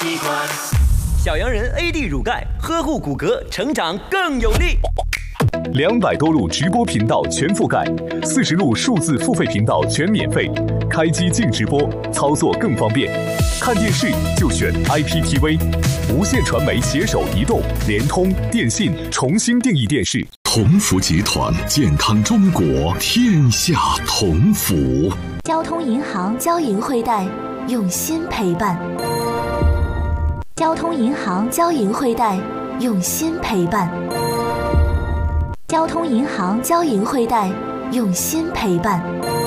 习惯。 小洋人 AD 乳钙，呵护骨骼，成长更有力。 200多路直播频道全覆盖，40路数字付费频道全免费，开机净直播，操作更方便。看电视就选 IPTV， 无线传媒携手移动、联通、电信重新定义电视。 同福集团，健康中国，天下同福。 交通银行交银汇贷，用心陪伴。交通银行交银汇贷，用心陪伴。交通银行交银汇贷，用心陪伴。